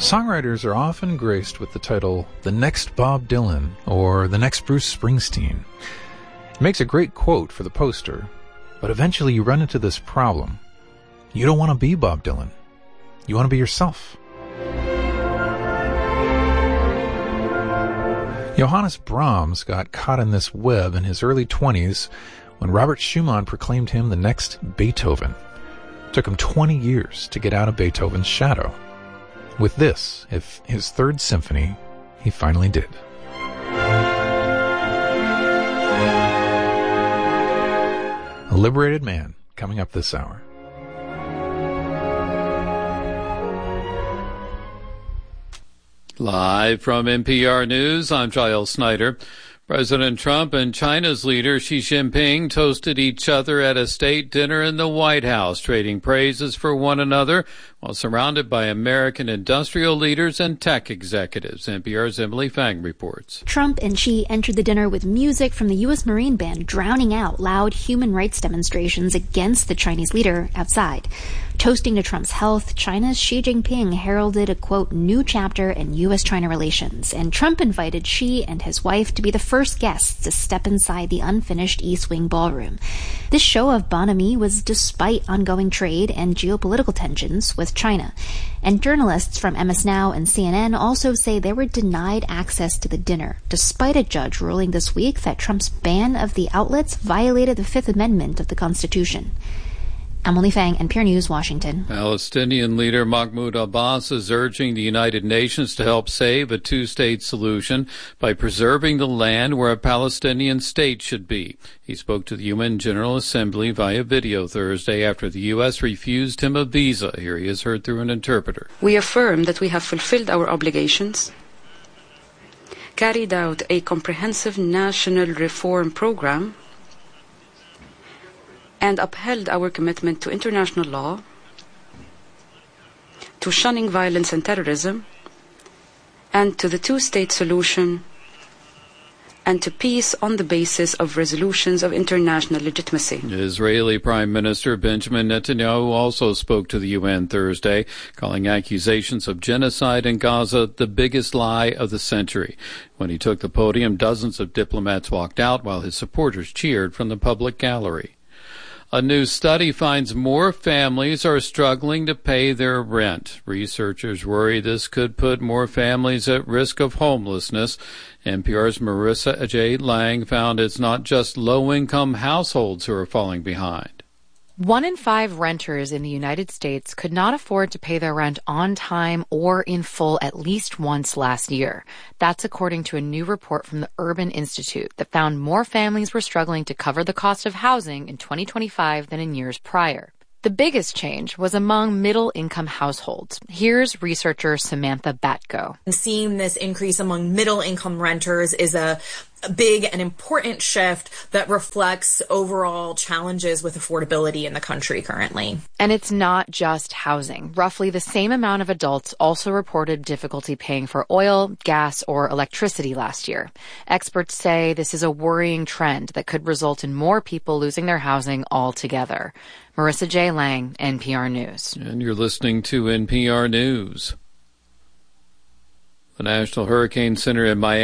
Songwriters are often graced with the title, the next Bob Dylan, or the next Bruce Springsteen. It makes a great quote for the poster, but eventually you run into this problem. You don't want to be Bob Dylan. You want to be yourself. Johannes Brahms got caught in this web in his early 20s when Robert Schumann proclaimed him the next Beethoven. It took him 20 years to get out of Beethoven's shadow. With this, his third symphony, he finally did. A Liberated Man, coming up this hour. Live from NPR News, I'm Giles Snyder. President Trump and China's leader Xi Jinping toasted each other at a state dinner in the White House, trading praises for one another while surrounded by American industrial leaders and tech executives. NPR's Emily Fang reports. Trump and Xi entered the dinner with music from the U.S. Marine Band drowning out loud human rights demonstrations against the Chinese leader outside. Toasting to Trump's health, China's Xi Jinping heralded a, quote, new chapter in U.S.-China relations, and Trump invited Xi and his wife to be the first guests to step inside the unfinished East Wing ballroom. This show of bonhomie was despite ongoing trade and geopolitical tensions with China. And journalists from MS Now and CNN also say they were denied access to the dinner, despite a judge ruling this week that Trump's ban of the outlets violated the Fifth Amendment of the Constitution. Emily Fang, NPR News, Washington. Palestinian leader Mahmoud Abbas is urging the United Nations to help save a two-state solution by preserving the land where a Palestinian state should be. He spoke to the UN General Assembly via video Thursday after the U.S. refused him a visa. Here he is heard through an interpreter. We affirm that we have fulfilled our obligations, carried out a comprehensive national reform program, and upheld our commitment to international law, to shunning violence and terrorism, and to the two-state solution, and to peace on the basis of resolutions of international legitimacy. Israeli Prime Minister Benjamin Netanyahu also spoke to the UN Thursday, calling accusations of genocide in Gaza the biggest lie of the century. When he took the podium, dozens of diplomats walked out while his supporters cheered from the public gallery. A new study finds more families are struggling to pay their rent. Researchers worry this could put more families at risk of homelessness. NPR's Marissa J. Lang found it's not just low-income households who are falling behind. 1 in 5 renters in the United States could not afford to pay their rent on time or in full at least once last year. That's according to a new report from the Urban Institute that found more families were struggling to cover the cost of housing in 2025 than in years prior. The biggest change was among middle-income households. Here's researcher Samantha Batko. Seeing this increase among middle-income renters is a big and important shift that reflects overall challenges with affordability in the country currently. And it's not just housing. Roughly the same amount of adults also reported difficulty paying for oil, gas, or electricity last year. Experts say this is a worrying trend that could result in more people losing their housing altogether. Marissa J. Lang, NPR News. And you're listening to NPR News. The National Hurricane Center in Miami